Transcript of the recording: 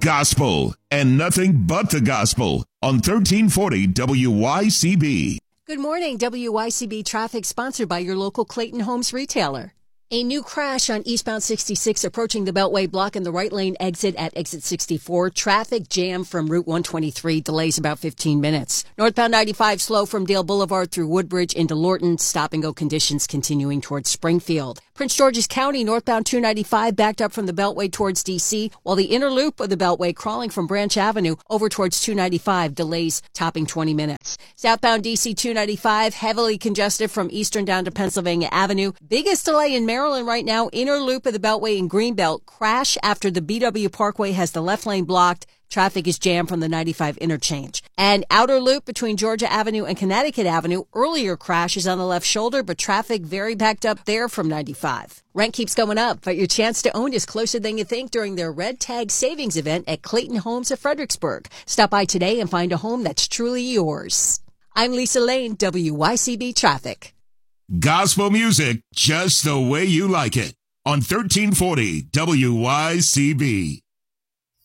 gospel, and nothing but the gospel on 1340 WYCB. Good morning. WYCB traffic sponsored by your local Clayton Homes retailer. A new crash on eastbound 66 approaching the Beltway, blocking the right lane exit at exit 64. Traffic jam from Route 123, delays about 15 minutes. Northbound 95 slow from Dale Boulevard through Woodbridge into Lorton. Stop and go conditions continuing towards Springfield. Prince George's County, northbound 295 backed up from the Beltway towards D.C., while the inner loop of the Beltway crawling from Branch Avenue over towards 295, delays topping 20 minutes. Southbound D.C. 295 heavily congested from Eastern down to Pennsylvania Avenue. Biggest delay in Maryland right now, inner loop of the Beltway in Greenbelt. Crash after the BW Parkway has the left lane blocked. Traffic is jammed from the 95 interchange. And outer loop between Georgia Avenue and Connecticut Avenue. Earlier crash is on the left shoulder, but traffic very backed up there from 95. Rent keeps going up, but your chance to own is closer than you think during their Red Tag Savings event at Clayton Homes of Fredericksburg. Stop by today and find a home that's truly yours. I'm Lisa Lane, WYCB Traffic. Gospel music just the way you like it on 1340 WYCB.